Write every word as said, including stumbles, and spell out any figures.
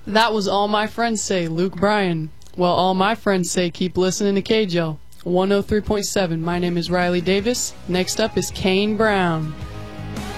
That was All My Friends Say, Luke Bryan. Well, all my friends say keep listening to K J O one oh three point seven. My name is Riley Davis. Next up is Kane Brown.